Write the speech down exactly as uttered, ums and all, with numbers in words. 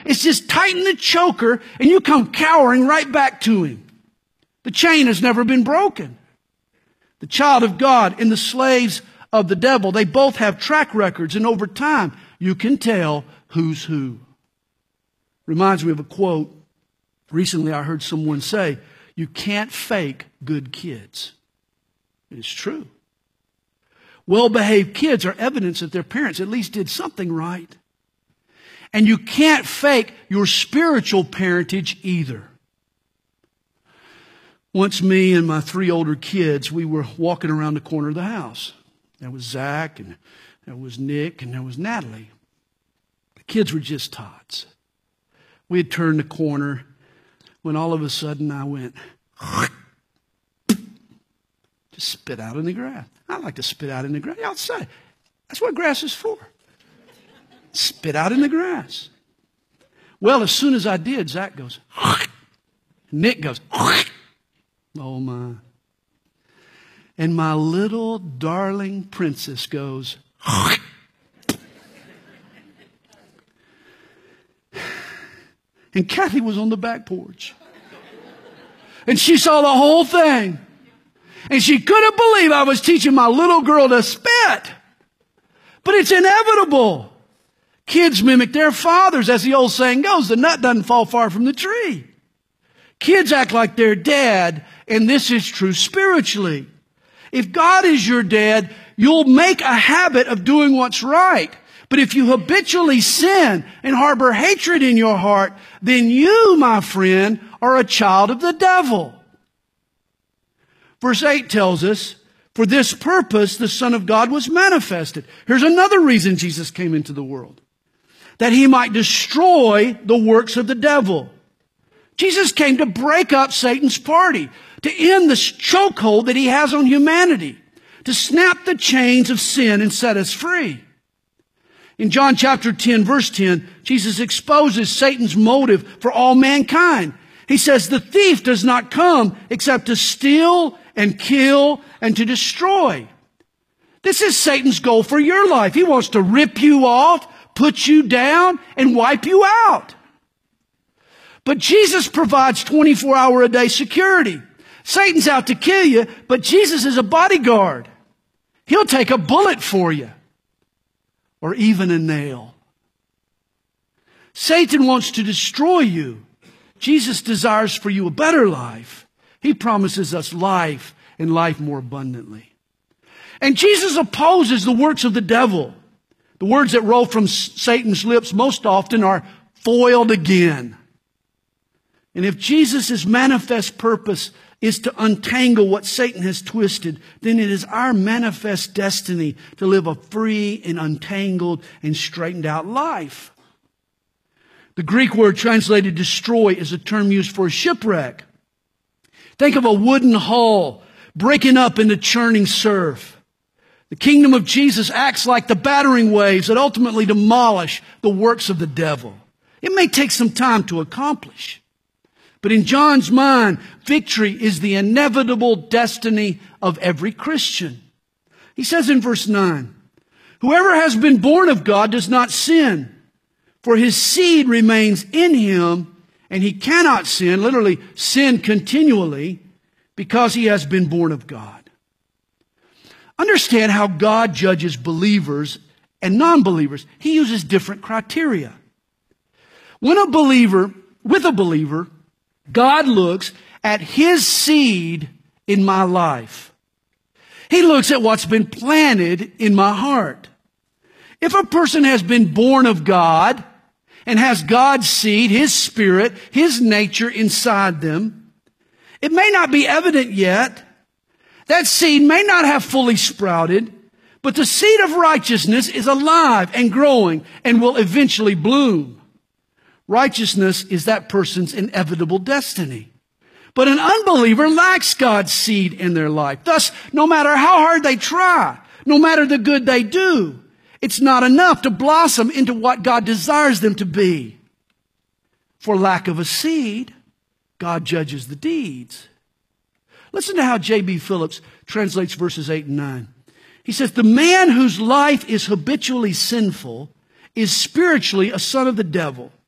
is just tighten the choker and you come cowering right back to him. The chain has never been broken. The child of God and the slaves of the devil, they both have track records, and over time you can tell who's who. Reminds me of a quote. Recently I heard someone say, you can't fake good kids. It is true. Well-behaved kids are evidence that their parents at least did something right. And you can't fake your spiritual parentage either. Once me and my three older kids, we were walking around the corner of the house. There was Zach, and there was Nick, and there was Natalie. The kids were just tots. We had turned the corner when all of a sudden I went, just spit out in the grass. I like to spit out in the grass outside. That's what grass is for. Spit out in the grass. Well, as soon as I did, Zach goes, Nick goes, oh my. And my little darling princess goes, and Kathy was on the back porch. And she saw the whole thing. And she couldn't believe I was teaching my little girl to spit. But it's inevitable. Kids mimic their fathers. As the old saying goes, the nut doesn't fall far from the tree. Kids act like their dad, and this is true spiritually. If God is your dad, you'll make a habit of doing what's right. But if you habitually sin and harbor hatred in your heart, then you, my friend, are a child of the devil. Verse eight tells us, for this purpose the Son of God was manifested. Here's another reason Jesus came into the world. That he might destroy the works of the devil. Jesus came to break up Satan's party, to end the chokehold that he has on humanity, to snap the chains of sin and set us free. In John chapter ten, verse ten, Jesus exposes Satan's motive for all mankind. He says, the thief does not come except to steal and kill and to destroy. This is Satan's goal for your life. He wants to rip you off, put you down, and wipe you out. But Jesus provides twenty-four hour a day security. Satan's out to kill you, but Jesus is a bodyguard. He'll take a bullet for you, or even a nail. Satan wants to destroy you. Jesus desires for you a better life. He promises us life and life more abundantly. And Jesus opposes the works of the devil. The words that roll from Satan's lips most often are foiled again. And if Jesus' manifest purpose is to untangle what Satan has twisted, then it is our manifest destiny to live a free and untangled and straightened out life. The Greek word translated destroy is a term used for a shipwreck. Think of a wooden hull breaking up into churning surf. The kingdom of Jesus acts like the battering waves that ultimately demolish the works of the devil. It may take some time to accomplish. But in John's mind, victory is the inevitable destiny of every Christian. He says in verse nine, whoever has been born of God does not sin, for his seed remains in him, and he cannot sin, literally sin continually, because he has been born of God. Understand how God judges believers and non-believers. He uses different criteria. When a believer, with a believer, God looks at his seed in my life. He looks at what's been planted in my heart. If a person has been born of God and has God's seed, his spirit, his nature inside them, it may not be evident yet. That seed may not have fully sprouted, but the seed of righteousness is alive and growing and will eventually bloom. Righteousness is that person's inevitable destiny. But an unbeliever lacks God's seed in their life. Thus, no matter how hard they try, no matter the good they do, it's not enough to blossom into what God desires them to be. For lack of a seed, God judges the deeds. Listen to how J B Phillips translates verses eight and nine. He says, the man whose life is habitually sinful is spiritually a son of the devil.